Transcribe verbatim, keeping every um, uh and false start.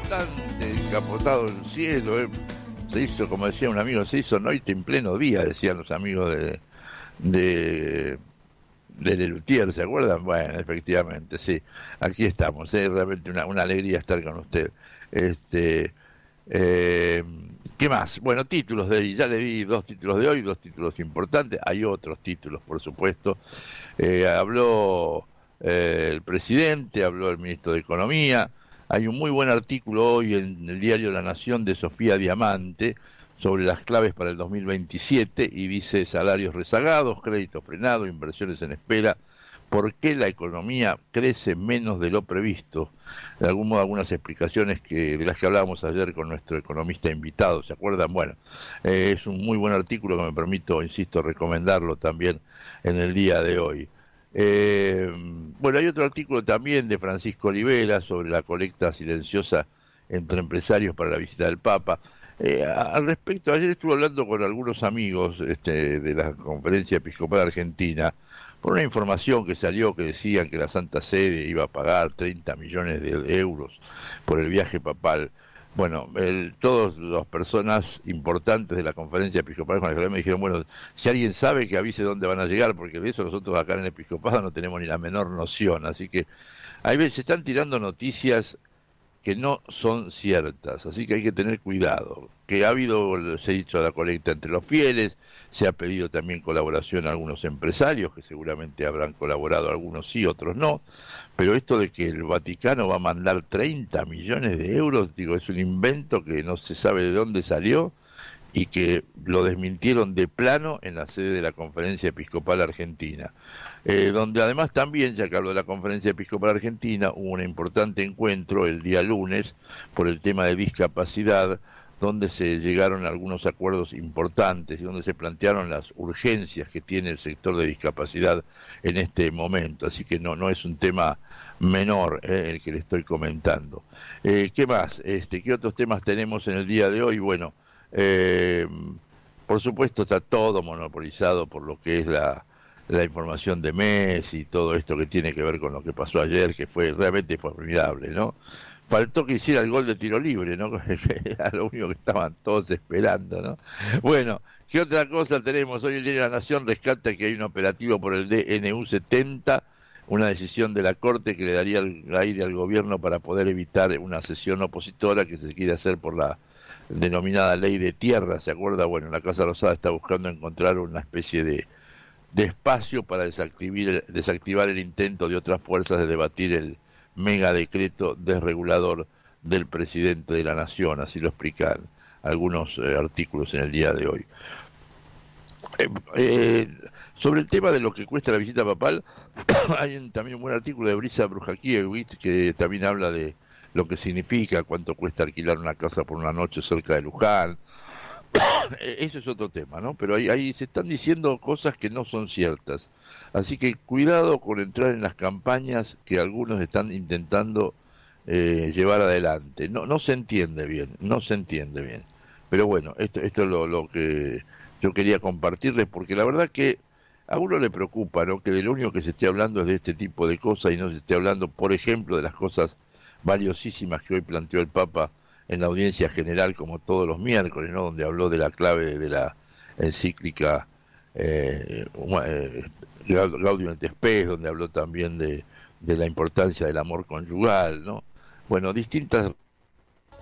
bastante encapotado el cielo, eh. Se hizo, como decía un amigo, se hizo noche en pleno día, decían los amigos de de, de Lelutier, ¿se acuerdan? Bueno, efectivamente, sí, aquí estamos, es realmente una, una alegría estar con usted. Este, eh, ¿Qué más? Bueno, títulos de ya le di dos títulos de hoy, dos títulos importantes, hay otros títulos, por supuesto. Eh, habló eh, el presidente, habló el ministro de Economía. Hay un muy buen artículo hoy en el diario La Nación de Sofía Diamante sobre las claves para el dos mil veintisiete y dice salarios rezagados, crédito frenado, inversiones en espera. ¿Por qué la economía crece menos de lo previsto? De algún modo, algunas explicaciones que de las que hablábamos ayer con nuestro economista invitado, ¿se acuerdan? Bueno, eh, es un muy buen artículo que me permito, insisto, recomendarlo también en el día de hoy. Eh, bueno, hay otro artículo también de Francisco Olivera sobre la colecta silenciosa entre empresarios para la visita del Papa. Eh, al respecto, ayer estuve hablando con algunos amigos este, de la Conferencia Episcopal Argentina por una información que salió que decían que la Santa Sede iba a pagar treinta millones de euros por el viaje papal. Bueno, el, todas las personas importantes de la Conferencia Episcopal con la que me dijeron, bueno, si alguien sabe que avise dónde van a llegar, porque de eso nosotros acá en el Episcopado no tenemos ni la menor noción. Así que hay veces se están tirando noticias que no son ciertas, así que hay que tener cuidado. Que ha habido, se ha dicho, la colecta entre los fieles, se ha pedido también colaboración a algunos empresarios, que seguramente habrán colaborado, algunos sí, otros no, pero esto de que el Vaticano va a mandar treinta millones de euros, digo, es un invento que no se sabe de dónde salió y que lo desmintieron de plano en la sede de la Conferencia Episcopal Argentina. Eh, donde además también, ya que hablo de la Conferencia Episcopal Argentina, hubo un importante encuentro el día lunes por el tema de discapacidad, donde se llegaron a algunos acuerdos importantes y donde se plantearon las urgencias que tiene el sector de discapacidad en este momento. Así que no, no es un tema menor eh, el que le estoy comentando. Eh, ¿Qué más? Este, ¿Qué otros temas tenemos en el día de hoy? Bueno, eh, por supuesto está todo monopolizado por lo que es la la información de Messi y todo esto que tiene que ver con lo que pasó ayer, que fue realmente formidable, ¿no? Faltó que hiciera el gol de tiro libre, ¿no? Era lo único que estaban todos esperando, ¿no? Bueno, ¿qué otra cosa tenemos? Hoy el Diario de la Nación rescata que hay un operativo por el D N U setenta, una decisión de la Corte que le daría el aire al gobierno para poder evitar una sesión opositora que se quiere hacer por la denominada ley de tierra, ¿se acuerda? Bueno, la Casa Rosada está buscando encontrar una especie de de espacio para desactivar, desactivar el intento de otras fuerzas de debatir el mega decreto desregulador del presidente de la Nación, así lo explican algunos eh, artículos en el día de hoy. Eh, eh, sobre el tema de lo que cuesta la visita papal, hay un, también un buen artículo de Brisa Brujakiewicz que también habla de lo que significa, cuánto cuesta alquilar una casa por una noche cerca de Luján. Eso es otro tema, ¿no? Pero ahí, ahí se están diciendo cosas que no son ciertas. Así que cuidado con entrar en las campañas que algunos están intentando eh, llevar adelante. No, no se entiende bien, no se entiende bien. Pero bueno, esto, esto es lo, lo que yo quería compartirles, porque la verdad que a uno le preocupa, ¿no? Que de lo único que se esté hablando es de este tipo de cosas y no se esté hablando, por ejemplo, de las cosas valiosísimas que hoy planteó el Papa en la audiencia general, como todos los miércoles, ¿no? Donde habló de la clave de la encíclica eh, eh, Gaudium et Spes, donde habló también de, de la importancia del amor conyugal, ¿no? Bueno, distintas